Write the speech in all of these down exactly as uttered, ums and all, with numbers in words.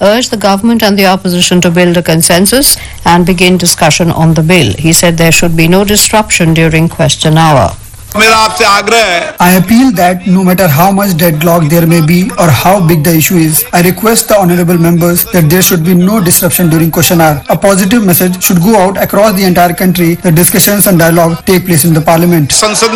urged the government and the opposition to build a consensus and begin discussion on the bill. He said there should be no disruption during question hour. I appeal that no matter how much deadlock there may be or how big the issue is, I request the honourable members that there should be no disruption during question hour. A positive message should go out across the entire country that discussions and dialogue take place in the parliament.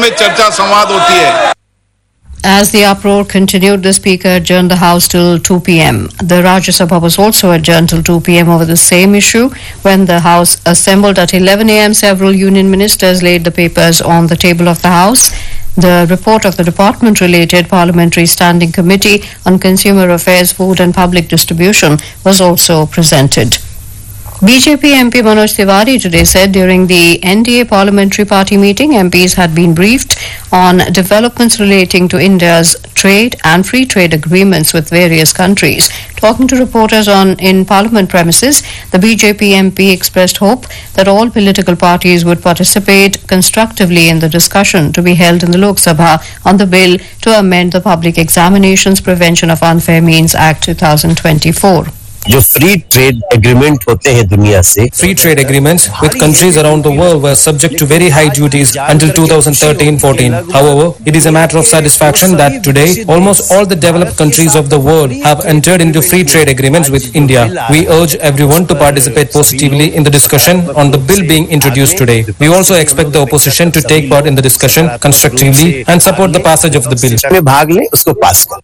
As the uproar continued, the Speaker adjourned the House till two p.m. The Rajya Sabha was also adjourned till two p.m. over the same issue. When the House assembled at eleven a.m., several union ministers laid the papers on the table of the House. The report of the department-related Parliamentary Standing Committee on Consumer Affairs, Food and Public Distribution was also presented. B J P M P Manoj Tiwari today said during the N D A parliamentary party meeting, M Ps had been briefed on developments relating to India's trade and free trade agreements with various countries. Talking to reporters on in parliament premises, the B J P M P expressed hope that all political parties would participate constructively in the discussion to be held in the Lok Sabha on the bill to amend the Public Examinations Prevention of Unfair Means Act twenty twenty-four. जो free trade agreement होते हैं दुनिया से free trade agreements with countries around the world were subject to very high duties until two thousand thirteen fourteen. However, it is a matter of satisfaction that today almost all the developed countries of the world have entered into free trade agreements with India. We urge everyone to participate positively in the discussion on the bill being introduced today. We also expect the opposition to take part in the discussion constructively and support the passage of the bill. भाग ले उसको पास कर.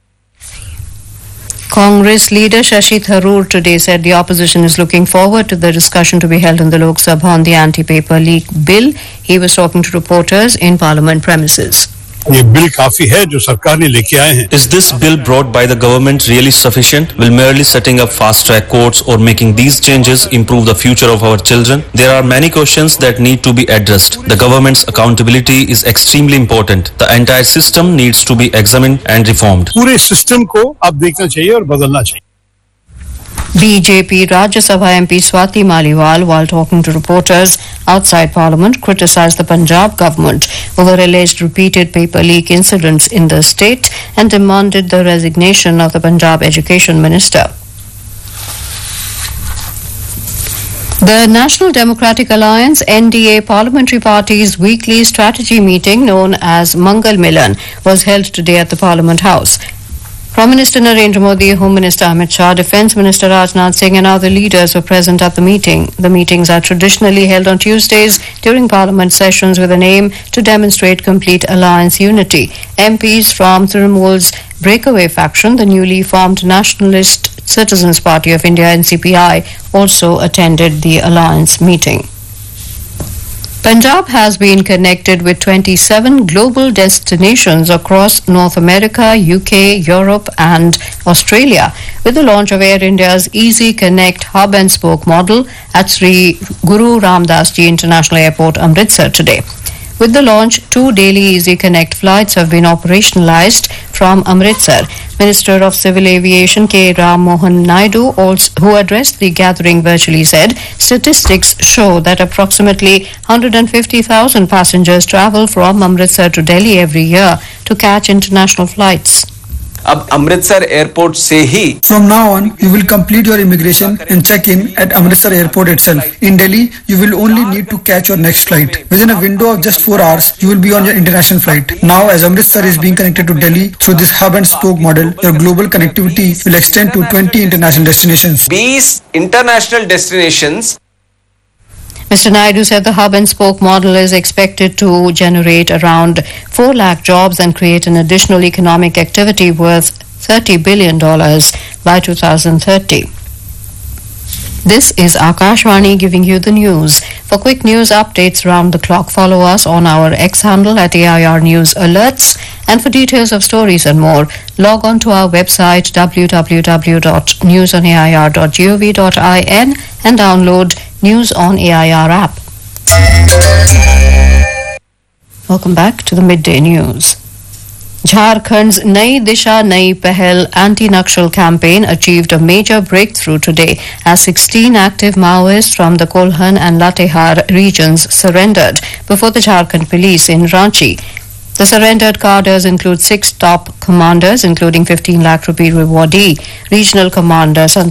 Congress leader Shashi Tharoor today said the opposition is looking forward to the discussion to be held in the Lok Sabha on the anti-paper leak bill. He was talking to reporters in parliament premises. ये bill काफी है जो सरकार ने लेके आए हैं. Is this bill brought by the government really sufficient? Will merely setting up fast-track courts or making these changes improve the future of our children? There are many questions that need to be addressed. The government's accountability is extremely important. The entire system needs to be examined and reformed. पूरे system को अब देखना चाहिए और बदलना चाहिए. B J P Rajya Sabha M P Swati Maliwal, while talking to reporters outside Parliament, criticised the Punjab government over alleged repeated paper leak incidents in the state and demanded the resignation of the Punjab Education Minister. The National Democratic Alliance N D A parliamentary party's weekly strategy meeting known as Mangal Milan was held today at the Parliament House. Prime Minister Narendra Modi, Home Minister Amit Shah, Defence Minister Rajnath Singh and other leaders were present at the meeting. The meetings are traditionally held on Tuesdays during Parliament sessions with an aim to demonstrate complete alliance unity. M Ps from Trinamool's breakaway faction, the newly formed Nationalist Citizens Party of India N C P I, also attended the alliance meeting. Punjab has been connected with twenty-seven global destinations across North America, U K, Europe and Australia with the launch of Air India's Easy Connect hub and spoke model at Sri Guru Ram Das Ji International Airport, Amritsar today. With the launch, two daily Easy Connect flights have been operationalized from Amritsar. Minister of Civil Aviation K. Ram Mohan Naidu, also, who addressed the gathering virtually, said statistics show that approximately one hundred fifty thousand passengers travel from Amritsar to Delhi every year to catch international flights. अब Amritsar airport से ही From now on, you will complete your immigration and check-in at Amritsar airport itself. In Delhi, you will only need to catch your next flight. Within a window of just four hours, you will be on your international flight. Now, as Amritsar is being connected to Delhi through this hub and spoke model, your global connectivity will extend to twenty international destinations. twenty international destinations. Mister Naidu said the hub and spoke model is expected to generate around four lakh jobs and create an additional economic activity worth thirty billion dollars by two thousand thirty. This is Akashvani giving you the news. For quick news updates round the clock, follow us on our X handle at A I R News Alerts. And for details of stories and more, log on to our website w w w dot news on a i r dot gov dot in and download News on A I R app. Welcome back to the midday news. Jharkhand's Nai Disha Nai Pehel anti-Nakshal campaign achieved a major breakthrough today as sixteen active Maoists from the Kolhan and Latehar regions surrendered before the Jharkhand police in Ranchi. The surrendered cadres include six top commanders, including fifteen lakh rupee rewardee. Regional Commander